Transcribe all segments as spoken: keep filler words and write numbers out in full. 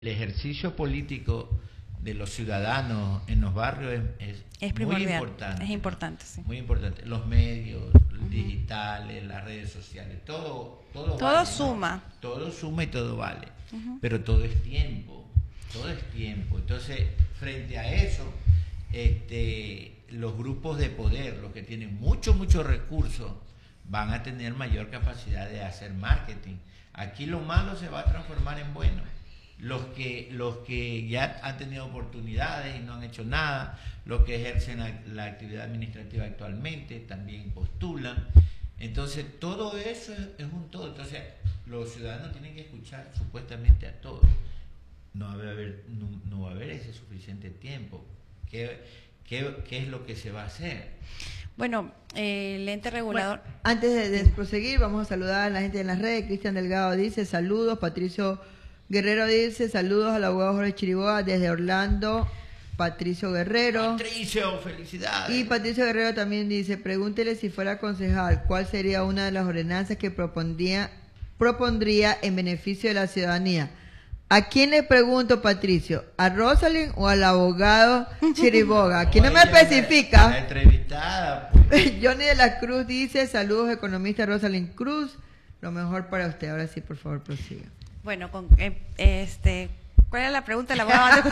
el ejercicio político de los ciudadanos en los barrios es, es, es muy importante. Es importante, sí. Muy importante. Los medios uh-huh. digitales, las redes sociales, todo, todo, todo vale, suma. ¿no? Todo suma y todo vale. Uh-huh. Pero todo es tiempo. Todo es tiempo. Entonces, frente a eso, este, los grupos de poder, los que tienen muchos, muchos recursos, van a tener mayor capacidad de hacer marketing. Aquí lo malo se va a transformar en bueno. Los que, los que ya han tenido oportunidades y no han hecho nada, los que ejercen la, la actividad administrativa actualmente, también postulan. Entonces, todo eso es, es un todo. Entonces, los ciudadanos tienen que escuchar supuestamente a todos. No va a haber, no, no va a haber ese suficiente tiempo. ¿Qué, qué, qué es lo que se va a hacer? Bueno, eh, el ente regulador... Bueno, antes de, de proseguir, vamos a saludar a la gente en las redes. Cristian Delgado dice, saludos. Patricio Guerrero dice, saludos al abogado Jorge Chiriboga desde Orlando. Patricio Guerrero. Patricio, felicidades. Y Patricio Guerrero también dice, pregúntele si fuera concejal, ¿cuál sería una de las ordenanzas que propondría, propondría en beneficio de la ciudadanía? ¿A quién le pregunto, Patricio? ¿A Rosalind o al abogado Chiriboga? Aquí no, no me especifica. La entrevistada. Pues. Johnny de la Cruz dice, saludos, economista Rosalind Cruz. Lo mejor para usted. Ahora sí, por favor, prosiga. Bueno, con, eh, este, ¿cuál era la pregunta del abogado?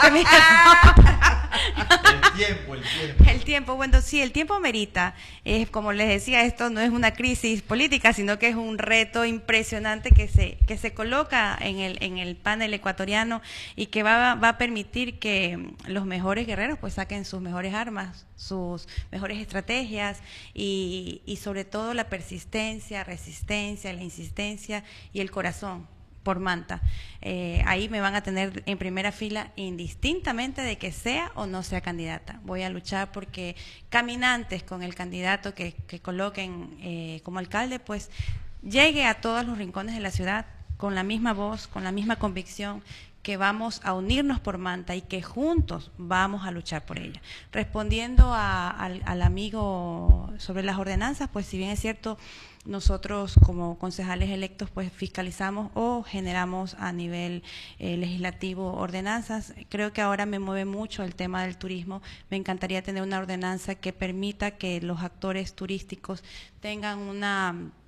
El tiempo, el tiempo. El tiempo, bueno, sí, el tiempo merita. Es, como les decía, esto no es una crisis política, sino que es un reto impresionante que se que se coloca en el en el panel ecuatoriano y que va, va a permitir que los mejores guerreros pues saquen sus mejores armas, sus mejores estrategias y, y sobre todo la persistencia, resistencia, la insistencia y el corazón por Manta. Eh, ahí me van a tener en primera fila indistintamente de que sea o no sea candidata. Voy a luchar porque caminantes con el candidato que, que coloquen eh, como alcalde, pues llegue a todos los rincones de la ciudad con la misma voz, con la misma convicción, que vamos a unirnos por Manta y que juntos vamos a luchar por ella. Respondiendo a, al, al amigo sobre las ordenanzas, pues si bien es cierto, nosotros como concejales electos pues fiscalizamos o generamos a nivel eh, legislativo ordenanzas. Creo que ahora me mueve mucho el tema del turismo. Me encantaría tener una ordenanza que permita que los actores turísticos tengan una